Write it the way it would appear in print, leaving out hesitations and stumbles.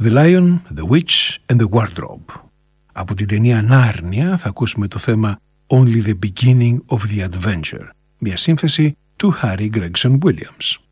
The Lion, The Witch and The Wardrobe. Από την ταινία Νάρνια θα ακούσουμε το θέμα Only the Beginning of the Adventure, μια σύνθεση του Harry Gregson Williams.